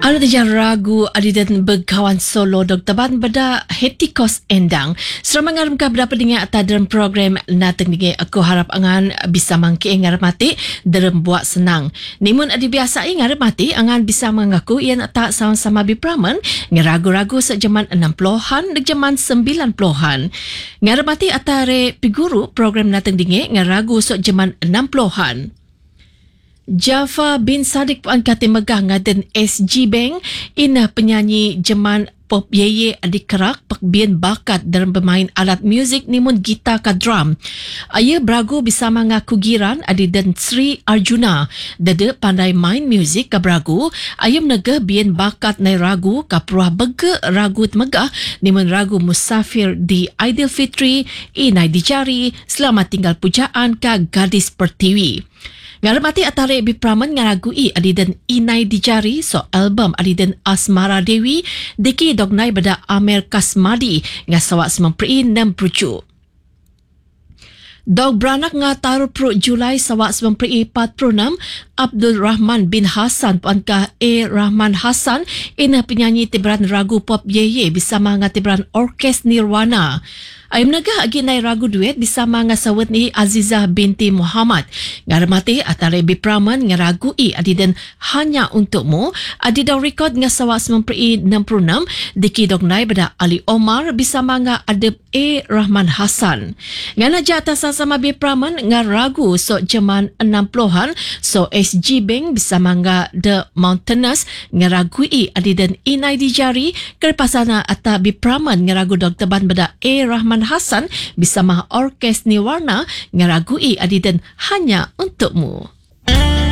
Anu dia ragu adidan berkawan solo Dr. Ban beda hetikos endang. Serama ngaram ka berapa dengan atas dalam program nateng dengan aku harap angan bisa mangki ngarap mati dalam buat senang. Nimun adi biasa ngarap mati angan bisa mengaku ia nak tak sama-sama bipraman ngeragu-ragu sejaman 60-an dan jaman 90-an. Ngarap mati atare piguru program nateng dengan ngeragu sejaman 60-an. Jaffa bin Sadiq puan kata megah ngaden SG Bank ina penyanyi Jeman pop yeye adik kerak pekbian bakat dalam bermain alat muzik nimun gitar ka drum. Ia beragu bisa mengaku giran adi dan Sri Arjuna dede pandai main muzik ka beragu. Ia menegah bian bakat nai ragu ka peruah bege ragu megah nimun ragu musafir di Aidilfitri inai dicari selamat tinggal pujaan ka gadis pertiwi. Ngaramati atare bipraman ngaragui adidan inai dijari so album adidan Asmara Dewi deki dognai beda Amer Kasmadi ngasawak sempri 6 prucu. Dog beranak ngataru pro Julai sawak 46 Abdul Rahman bin Hassan puankah Rahman Hassan ina penyanyi tiberan ragu pop yeye bisa mangatiberan orkes Nirwana. Ayam nagah agi nai ragu duet bersama ngasawat ni Azizah binti Muhammad. Ngaramati atare bipraman ngaragui adidan hanya untukmu adidang rekod ngasawak 66 diki dognai beda Ali Omar bersama nga adab Rahman Hassan. Nganaja atas sama bipraman ngaragu so jaman 60-an so SG Bank bersama nga The Mountaineers ngaragui adidan inai dijari kerpasana ata bipraman ngaragu Dr. Ban beda Rahman Hassan bersama orkes Nirwana ngaragui adidan hanya untukmu.